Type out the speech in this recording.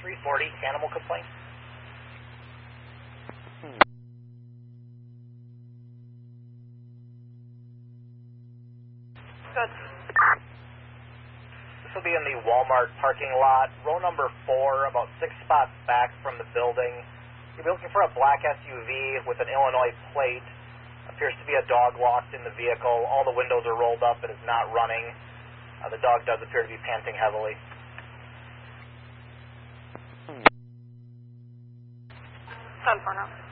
340, animal complaint. Good. This will be in the Walmart parking lot, row number 4, about 6 spots back from the building. You'll be looking for a black SUV with an Illinois plate. Appears to be a dog locked in the vehicle. All the windows are rolled up. It is not running. The dog does appear to be panting heavily. 10 for now.